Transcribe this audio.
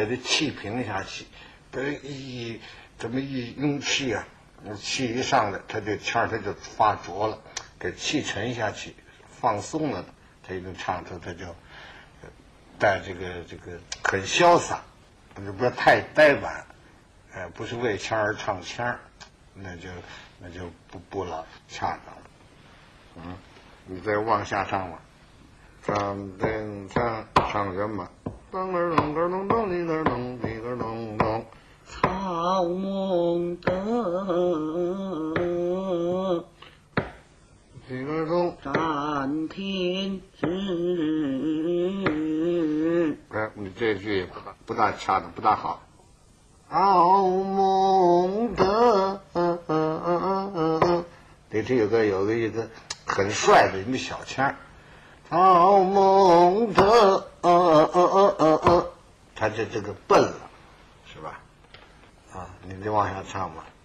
给它气平下去，这么一用气啊，气一上来，它就腔它就发浊了，给气沉下去，放松了，它一能唱出它就带这个很潇洒，不是太呆板，不是为腔而唱腔，那就不老恰当了。你再往下唱吧。唱什么？咚儿咚咚咚咚哩个咚哩个咚咚。 草梦得几个钟？ 暂停止。 你这句不大恰当，不大好。草梦得，里头有一个很帅的一个小腔。草梦得，他这个笨了，是吧？你就往下唱吧。